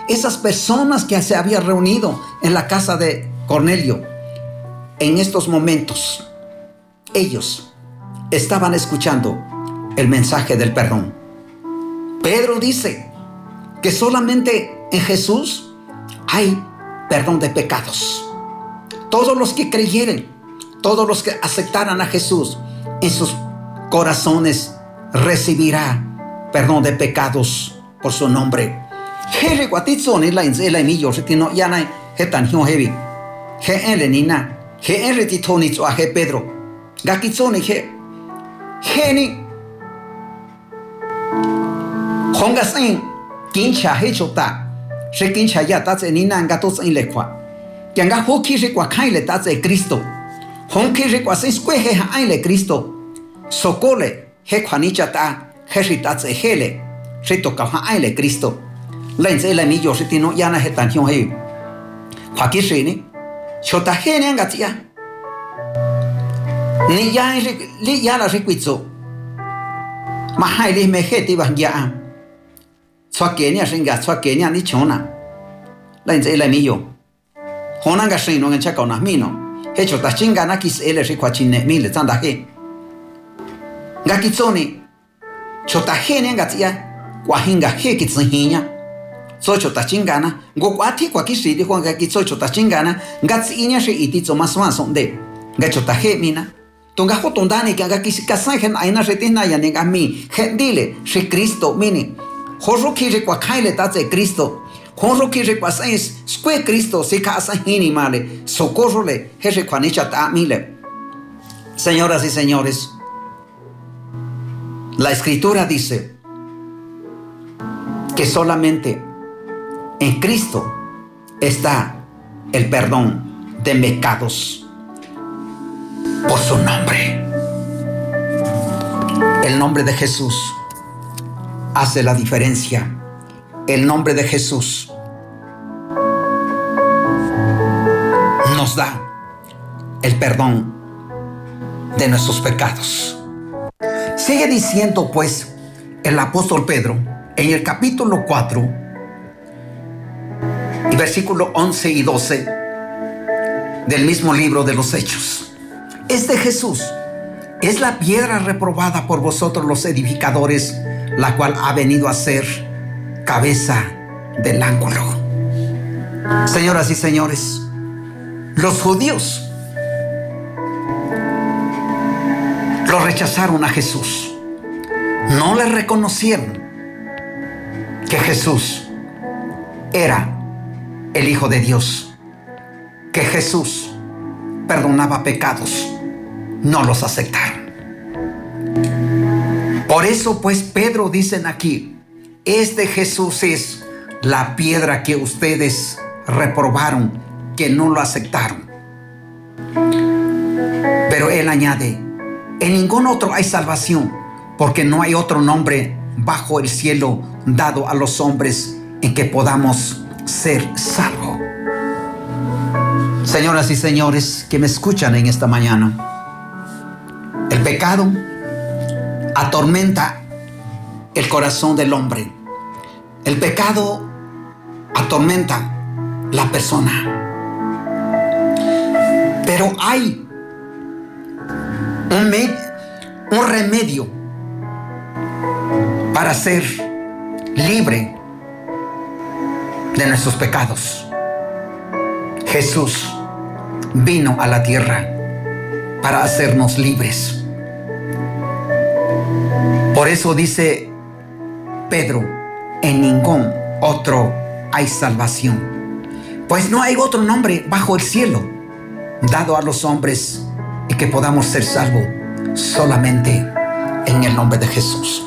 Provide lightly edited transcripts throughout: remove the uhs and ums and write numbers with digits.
esas personas que se habían reunido en la casa de Cornelio, en estos momentos, ellos estaban escuchando el mensaje del perdón. Pedro dice que solamente en Jesús hay perdón de pecados. Todos los que creyeren, todos los que aceptaran a Jesús en sus corazones, recibirá perdón de pecados por su nombre. Pedro gakitsoni he heni hongasin kincha hechota se kincha ya ta ni nanga to sin lekwa kyanga hoki se kwa khaile ta se Cristo honki se kwa se skwe he haile Cristo sokole he khanicha ta he ta se hele se to ka haile Cristo lense la mi yo se tino yana he tan hyo he khaki se ni chota he ne ngatia ni ya li ya la requizzo ma hai li me heti bang ya so ke nya singa so ke nya ni chona la nze la miyo hona ga shin no nga cha na mino he chota chinga na kis ele ri kwa chine mi le tsanda he ga kitsoni chota he ne nga tia kwa hinga he kitsihinya so chota chinga na go kwa ti kwa kisi di ga kitso chota chinga na ga tsinya shi iti tso maswa sonde ga chota he mina Tonga hotondani que haga kisikasang aina retina ya nega mi dile se Cristo mini jorro ki requacaile tate Cristo jorro ki requasais sque Cristo se casa hini male socorro le je quanicha ta mile. Señoras y señores, la escritura dice que solamente en Cristo está el perdón de pecados por su nombre. El nombre de Jesús hace la diferencia. El nombre de Jesús nos da el perdón de nuestros pecados. Sigue diciendo pues el apóstol Pedro en el capítulo 4 y versículo 11 y 12 del mismo libro de los Hechos. Este Jesús es la piedra reprobada por vosotros los edificadores, la cual ha venido a ser cabeza del ángulo. Señoras y señores, los judíos lo rechazaron a Jesús. No le reconocieron que Jesús era el Hijo de Dios, que Jesús perdonaba pecados. No los aceptaron. Por eso pues Pedro dicen aquí, este Jesús es la piedra que ustedes reprobaron, que no lo aceptaron. Pero él añade, en ningún otro hay salvación, porque no hay otro nombre bajo el cielo dado a los hombres en que podamos ser salvos. Señoras y señores que me escuchan en esta mañana, el pecado atormenta el corazón del hombre. El pecado atormenta la persona. Pero hay un remedio para ser libre de nuestros pecados. Jesús vino a la tierra para hacernos libres. Por eso dice Pedro, en ningún otro hay salvación, pues no hay otro nombre bajo el cielo dado a los hombres y que podamos ser salvos, solamente en el nombre de Jesús.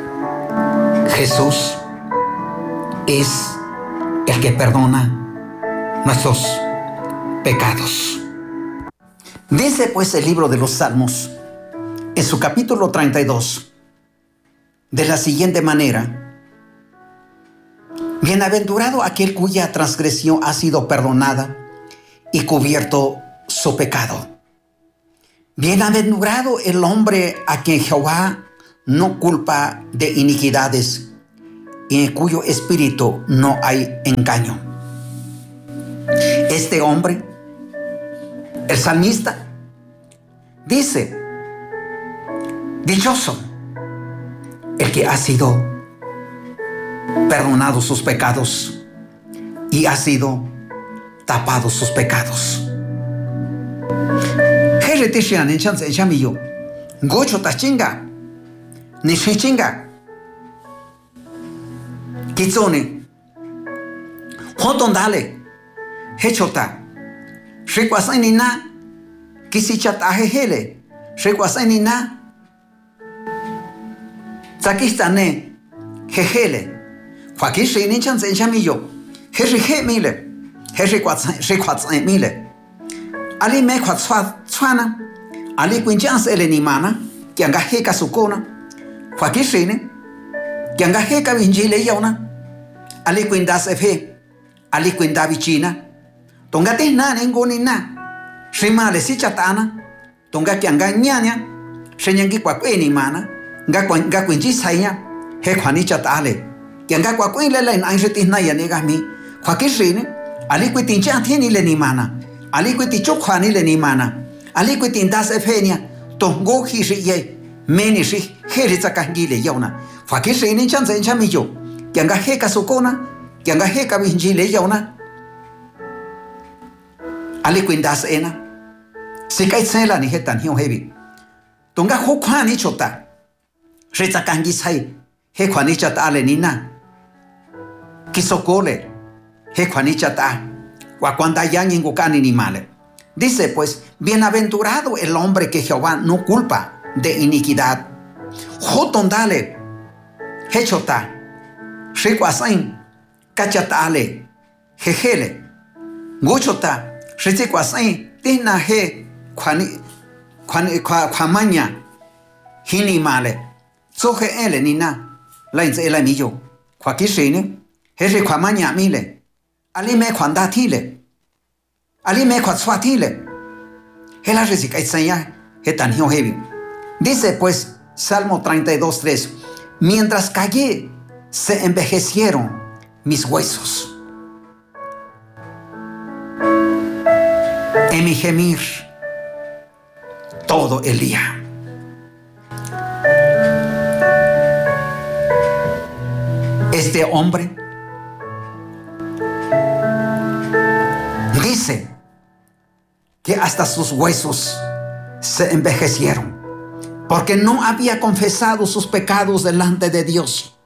Jesús es el que perdona nuestros pecados. Dice pues el libro de los Salmos en su capítulo 32 de la siguiente manera: bienaventurado aquel cuya transgresión ha sido perdonada y cubierto su pecado. Bienaventurado el hombre a quien Jehová no culpa de iniquidades, y en cuyo espíritu no hay engaño. Este hombre, el salmista, dice: dichoso el que ha sido perdonado sus pecados y ha sido tapado sus pecados. Gocho ta chinga, ni se chinga. Kitsone, hoton dale, hechota, requasai ni na, kisichat ahele, requasai ni na, zakistane, hehele, fakishi ni chance en chamillo, herrihe mile, herriquatsai mile, ali me quatswana. Ali quinchans elenimana, que anga heka sukona, fakishine, que anga heka vinjile yauna, ali quindas efe, ali quinda vicina, tonga tehna nengoni na, shimale si chatana, tonga que anga nyanya, shenyangi kwa enimana, ga quinchi saya, he kwani chatale, que anga kwa quinle len anjetina yanegami, fakishine, ali quitincha tieni lenimana, ali quiticho kwani lenimana. Ali kutindas efenia tongo hisiye meni si herita kangile yauna fakise ni chance chamillo que anga heka sokona que anga heka vinjile yauna ali kuindas ena sikai tsela ni hetan hiu hebi tonga hokwani chota rita kangi sai he kwani chata ale nina kisokole he kwani chata wa kwanda yangi ngukani ni male. Dice pues: bienaventurado el hombre que Jehová no culpa de iniquidad. Jotondale, hechota, requasain, cachatale, jejele, gochota, requasain, tina he, quamaña, hinimale, soje ele nina, lains el amillo, quakishine, he quamaña mile, alime quandatile. Ali me quatswatile. Hela resika itsaya hetan hiu hebi. Dice pues Salmo 32:3: mientras callé, se envejecieron mis huesos. En mi gemir todo el día. Este hombre dice que hasta sus huesos se envejecieron, porque no había confesado sus pecados delante de Dios.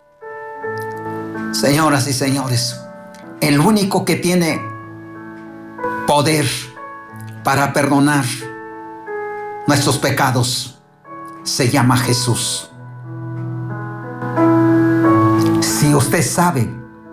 Señoras y señores, el único que tiene poder para perdonar nuestros pecados se llama Jesús. Si usted sabe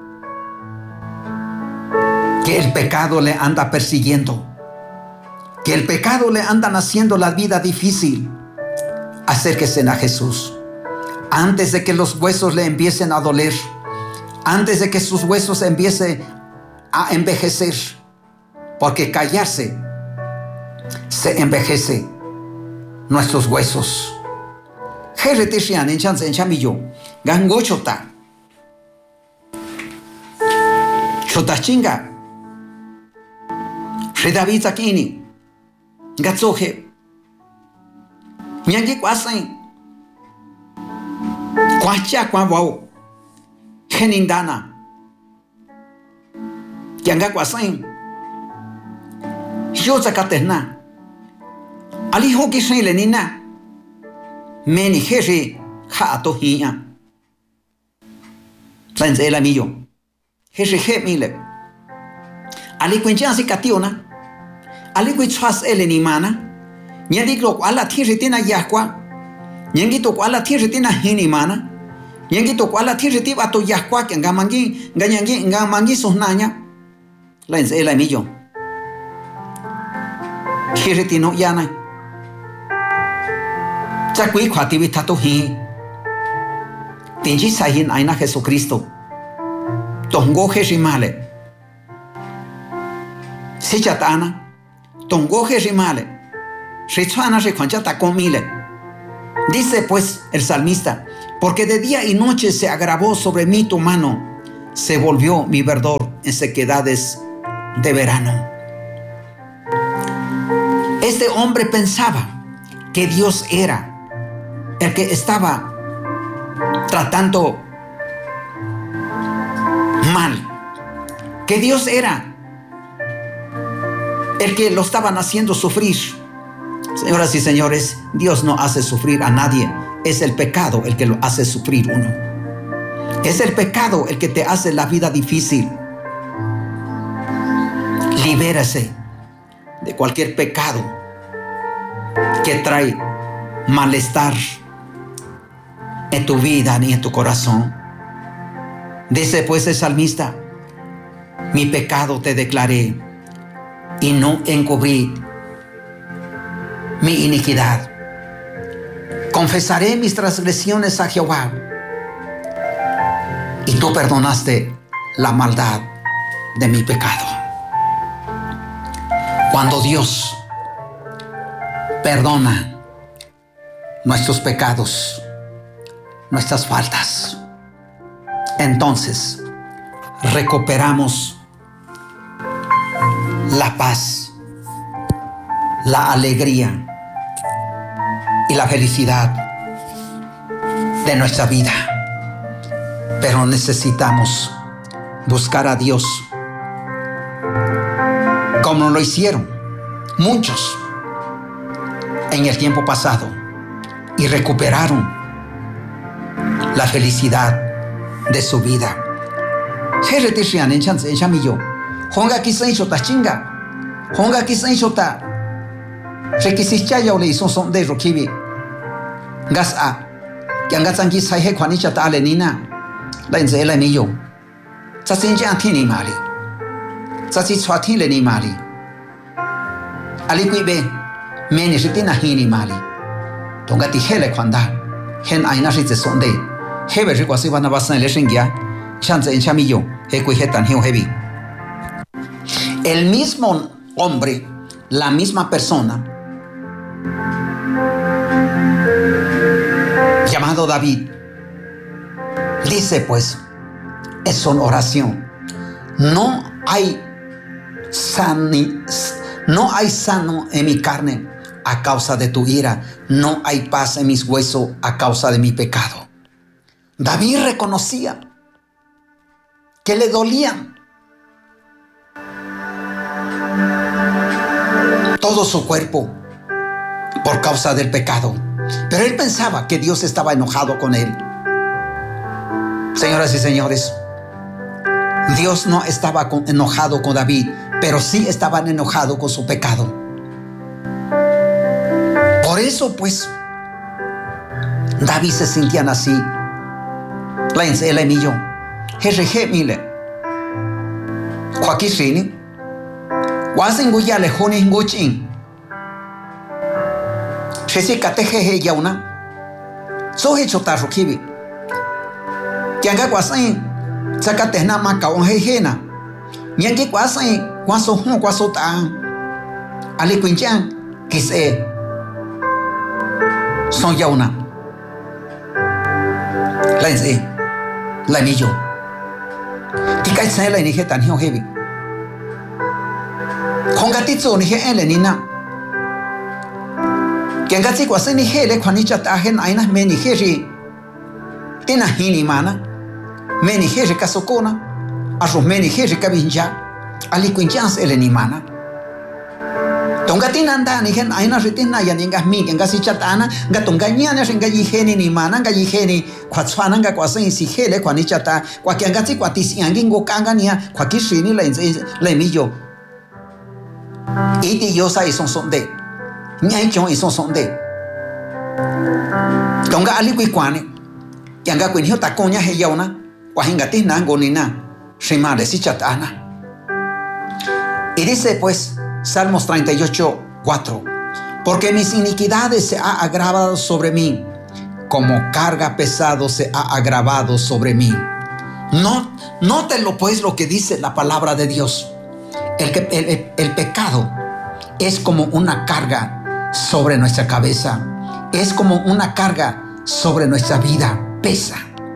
que el pecado le anda persiguiendo, que el pecado le anda haciendo la vida difícil, acérquese a Jesús antes de que los huesos le empiecen a doler, antes de que sus huesos empiecen a envejecer, porque callarse se envejece nuestros huesos. Jeretishian en chance en chamillo, gango chota, chota chinga, David zakini, gatsoje, nyangi kwasain, kwacha kwawao, henindana, yanga kwasain, yozakatena, ali hoki lenina, meni heri hato hiya, sanzela millo, heri he mile, ali quinchasi kationa. Ali quitras elenimana, nyandiklo ala tiritina yakwa, nyangito ala tiritina hinimana, nyangito ala tiritiva to yakwa que ngamangi sonanya, la enzela millo. Tiritino yana. Chakui kwativi to hi. Tinji sahin aina Jesucristo. Tongo Jesimale. Sichatana. Tongo Jesimale. Richuana se conchata comile. Dice pues el salmista: porque de día y noche se agravó sobre mí tu mano, se volvió mi verdor en sequedades de verano. Este hombre pensaba que Dios era el que estaba tratando mal, que Dios era el que lo estaban haciendo sufrir. Señoras y señores, Dios no hace sufrir a nadie. Es el pecado el que lo hace sufrir uno. Es el pecado el que te hace la vida difícil. Libérase de cualquier pecado que trae malestar en tu vida ni en tu corazón. Dice pues el salmista: mi pecado te declaré y no encubrí mi iniquidad. Confesaré mis transgresiones a Jehová, y tú perdonaste la maldad de mi pecado. Cuando Dios perdona nuestros pecados, nuestras faltas, entonces recuperamos la paz, la alegría y la felicidad de nuestra vida. Pero necesitamos buscar a Dios como lo hicieron muchos en el tiempo pasado y recuperaron la felicidad de su vida. Honga kisan shota chinga, honga kisan shota rekisicha yaw le son de rokibi gas a yang gatsan ki sai he khwani cha ta le nina la inze la mi yo cha sin ja thi ni mali cha si chwa thi le ni mali ali kui be me ni sitina hi ni mali tonga ti hele khwanda hen aina ri ze son de hebe ri kwasi wana basan le shingya chance en chamillo he kui hetan hiu hebi. El mismo hombre, la misma persona, llamado David, dice pues en su oración: no hay sano en mi carne a causa de tu ira, no hay paz en mis huesos a causa de mi pecado. David reconocía que le dolían todo su cuerpo por causa del pecado, pero él pensaba que Dios estaba enojado con él. Señoras y señores, Dios no estaba enojado con David, pero sí estaban enojados con su pecado. Por eso pues David se sentía así. El emillo mile kwakishini wasin guyale honi nguchin chesi kateje yauna sohe chotarro kibi kyanga kwasin sakate na makaon hejena nyangi kwasin kwaso hu kwaso ta ali kunchan kise son yauna lense la millo tikai sai la ni hetan hiu hebi kongatitso ni he ele nina kengatsi kwase ni hele khani chata hen aina me ni heri tina hini mana me ni heri kasokona aso me ni heri kabinja ali kuinchans ele ni mana tongatina anda ni hen aina ritina ya ninga mi kengasi chatana gatonganya ne renga yiheni ni mana ga yiheni kwatswana nga kwase si hele khani chata kwa kengatsi kwatisi angingo kangania kwa kishini la millo iti yosa y son de nyai chon y son de tonga ali kui kwane yanga kuin hiota konya he yauna kwa hingati nango nina shimare si chatana. Y dice pues Salmos 38:4: porque mis iniquidades se ha agravado sobre mí, como carga pesado se ha agravado sobre mí. No, nótelo pues lo que dice la palabra de Dios. El pecado es como una carga sobre nuestra cabeza es como una carga sobre nuestra vida, pesa.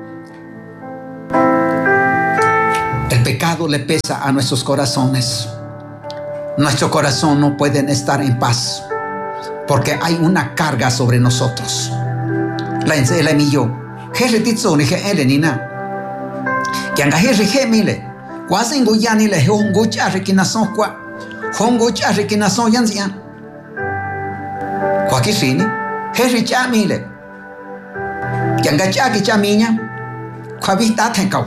El pecado le pesa a nuestros corazones. Nuestro corazón no puede estar en paz porque hay una carga sobre nosotros. La enseña mi yo, Jesucristo ni que Elenina, que anga Jesucristo Quase ngoyani le hongo chare kinason kwa hongo chare kinason yanzian kwa kisini heri chamile yanga chaki chaminya kwa vita tenkau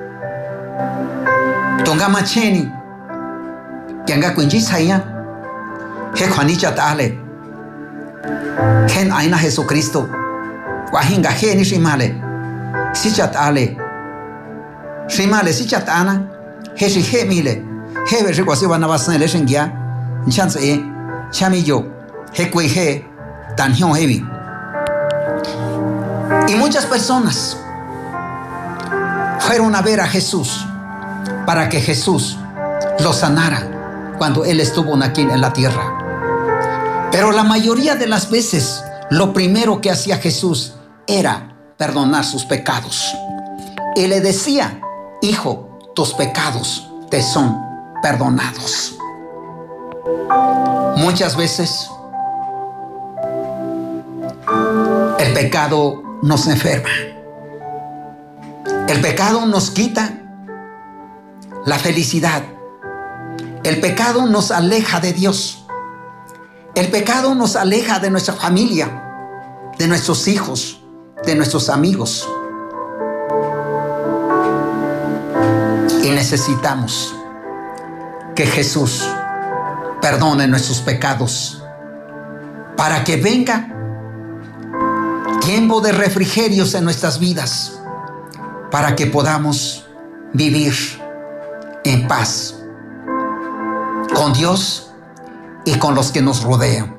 tonga macheni yanga kunji saya he khani chatale ken aina Jesucristo kwa hinga he ni shimale si chatale si chatana he si he mile he ve kwa se wana basan le shengia chance chami yo he kwe he tan hion heavy. Y muchas personas fueron a ver a Jesús para que Jesús los sanara cuando él estuvo aquí en la tierra. Pero la mayoría de las veces lo primero que hacía Jesús era perdonar sus pecados. Y le decía: hijo, tus pecados te son perdonados. Muchas veces el pecado nos enferma. El pecado nos quita la felicidad. El pecado nos aleja de Dios. El pecado nos aleja de nuestra familia, de nuestros hijos, de nuestros amigos. Y necesitamos que Jesús perdone nuestros pecados para que venga tiempo de refrigerios en nuestras vidas, para que podamos vivir en paz con Dios y con los que nos rodean.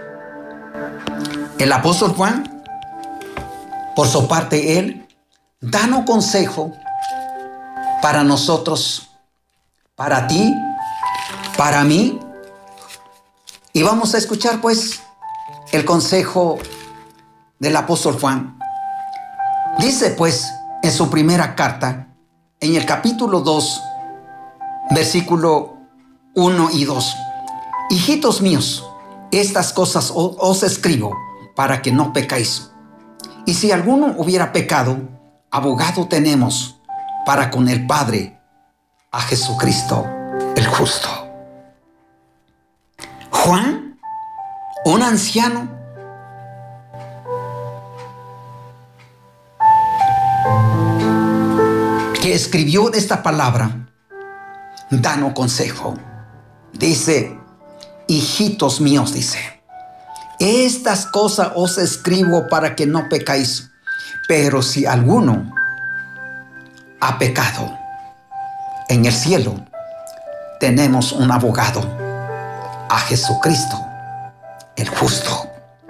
El apóstol Juan, por su parte, él da un consejo para nosotros, para ti, para mí. Y vamos a escuchar pues el consejo del apóstol Juan. Dice pues en su primera carta, en el capítulo 2, versículo 1 y 2: hijitos míos, estas cosas os escribo para que no pecáis. Y si alguno hubiera pecado, abogado tenemos para con el Padre, a Jesucristo el justo. Juan, un anciano, que escribió esta palabra, da un consejo. Dice: hijitos míos, dice, estas cosas os escribo para que no pecáis. Pero si alguno ha pecado, en el cielo tenemos un abogado, a Jesucristo el justo.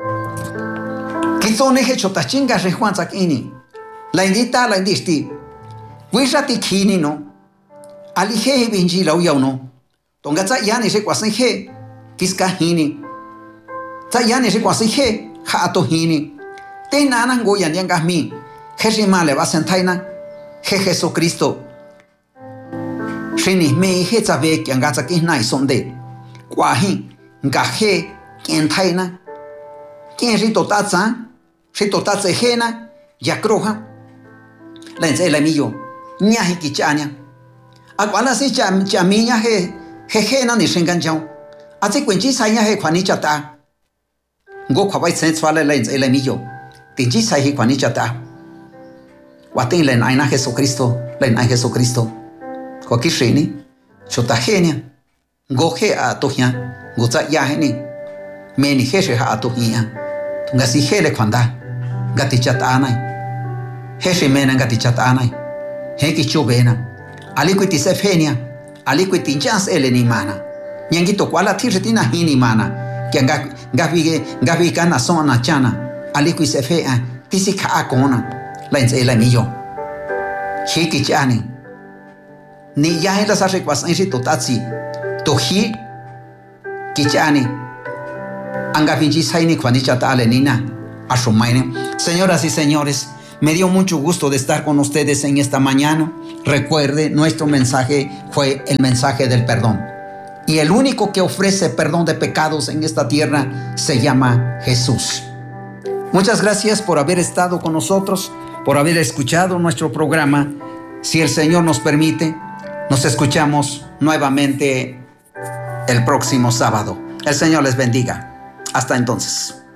Kitone he chotachinga rejuan sakini. La indita la indisti. Wishati kini no. Ali he binji la uya no. Tonga tsa yani se kwasen he kiska hini. Tsa yani se kwasen he ha ato hini. Te nana ngoyan yanga mi. He male va sentaina. He Jesucristo. Shini me he tsabe ki anga tsaki nai sonde. Kwahi nga he kentaina. Quien rito tatsa, rito tatsa hena, yakroja. La ense la millo, ñahi kichania. Akwala si chamiña he hena ni shenganjao. Ati kwenchi saya he kwani chata. Go kwai sensuale la ense la millo. Tinchi sahi kwani chata. Watin len aina Jesucristo, len aina Jesucristo. Kwa kishini, chota henia. Go he a tohia, go tsa ya heni. Meni he ha a tohia. Tunga si hele kwanda. Gati chata anai. He mena gati chata anai. He ki chubena. Aliquiti se fenia. Aliquiti jans eleni mana. Nyangito kwala tirtina hini mana. Kya gavi kana sona chana. Aliqui se fea. Tisi ka akona. La ense la millo. He ki chani. Ni ya la sa rekwasan si totatsi. Tohi kichani anga vinji saini kwani chata ale nina Señoras y señores, me dio mucho gusto de estar con ustedes en esta mañana. Recuerde, nuestro mensaje fue el mensaje del perdón. Y el único que ofrece perdón de pecados en esta tierra se llama Jesús. Muchas gracias por haber estado con nosotros, por haber escuchado nuestro programa. Si el Señor nos permite, nos escuchamos nuevamente el próximo sábado. El Señor les bendiga. Hasta entonces.